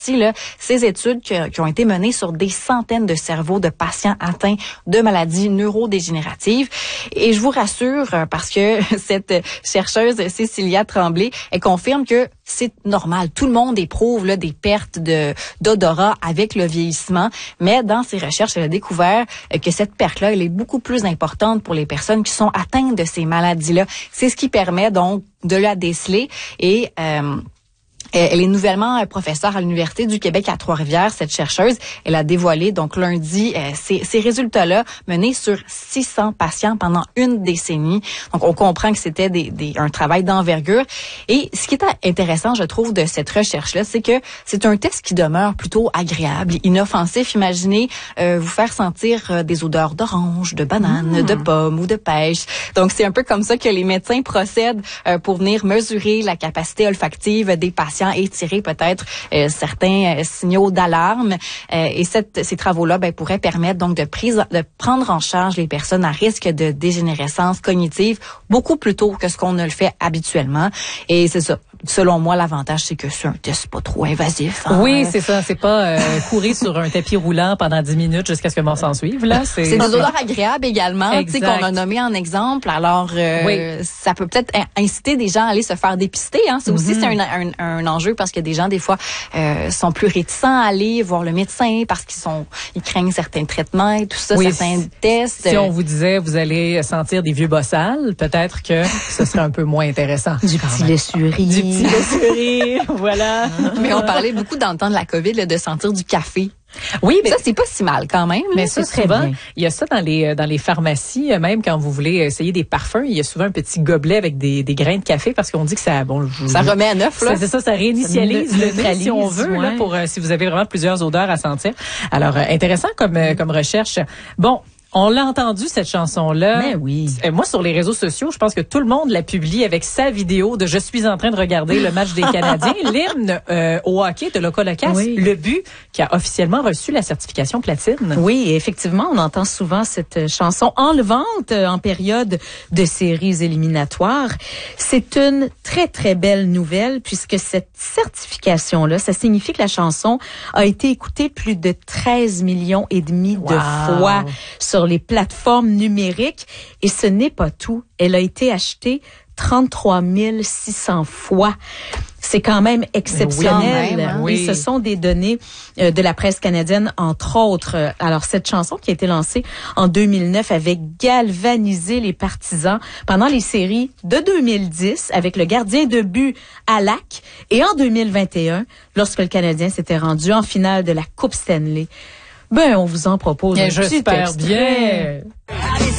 Là, ces études qui ont été menées sur des centaines de cerveaux de patients atteints de maladies neurodégénératives. Et je vous rassure, parce que cette chercheuse Cécilia Tremblay, elle confirme que c'est normal. Tout le monde éprouve là, des pertes d'odorat avec le vieillissement. Mais dans ses recherches, elle a découvert que cette perte-là, elle est beaucoup plus importante pour les personnes qui sont atteintes de ces maladies-là. C'est ce qui permet donc de la déceler et elle est nouvellement professeure à l'Université du Québec à Trois-Rivières, cette chercheuse. Elle a dévoilé donc lundi ces résultats-là menés sur 600 patients pendant une décennie. Donc on comprend que c'était un travail d'envergure. Et ce qui est intéressant, je trouve, de cette recherche-là, c'est que c'est un test qui demeure plutôt agréable, inoffensif. Imaginez vous faire sentir des odeurs d'orange, de banane, de pomme ou de pêche. Donc c'est un peu comme ça que les médecins procèdent pour venir mesurer la capacité olfactive des patients et tirer peut-être certains signaux d'alarme. Et ces travaux-là pourraient permettre donc de prendre en charge les personnes à risque de dégénérescence cognitive beaucoup plus tôt que ce qu'on ne le fait habituellement. Et c'est ça. Selon moi, l'avantage, c'est que c'est un test pas trop invasif. Hein? Oui, c'est ça. C'est pas courir sur un tapis roulant pendant 10 minutes jusqu'à ce que mon s'en suive. Là, c'est des odeurs agréables également, tu sais, qu'on a nommé en exemple. Alors, ça peut peut-être inciter des gens à aller se faire dépister. Hein? C'est aussi c'est un enjeu parce que des gens, des fois, sont plus réticents à aller voir le médecin parce ils craignent certains traitements et tout ça, certains tests. Si on vous disait, vous allez sentir des vieux bossales, peut-être que ce serait un peu moins intéressant. Du petit lait-surie. Voilà. Mais on parlait beaucoup dans le temps de la COVID là, de sentir du café. Oui, mais ça c'est pas si mal quand même. Mais ça souvent, il y a ça dans les pharmacies, même quand vous voulez essayer des parfums, il y a souvent un petit gobelet avec des grains de café parce qu'on dit que ça ça remet à neuf là. C'est ça, ça réinitialise le nez si on veut là pour si vous avez vraiment plusieurs odeurs à sentir. Alors intéressant comme recherche. Bon, on l'a entendu, cette chanson-là. Mais oui. Moi, sur les réseaux sociaux, je pense que tout le monde la publie avec sa vidéo de « Je suis en train de regarder le match des Canadiens », l'hymne au hockey de Locas, le but qui a officiellement reçu la certification platine. Oui, effectivement, on entend souvent cette chanson enlevante en période de séries éliminatoires. C'est une très, très belle nouvelle puisque cette certification-là, ça signifie que la chanson a été écoutée plus de 13 millions et demi de fois sur les plateformes numériques. Et ce n'est pas tout. Elle a été achetée 33 600 fois. C'est quand même exceptionnel. Oui. Et ce sont des données de la presse canadienne, entre autres. Alors, cette chanson qui a été lancée en 2009 avait galvanisé les partisans pendant les séries de 2010 avec le gardien de but Alak et en 2021, lorsque le Canadien s'était rendu en finale de la Coupe Stanley. On vous en propose un petit extrait. Bien.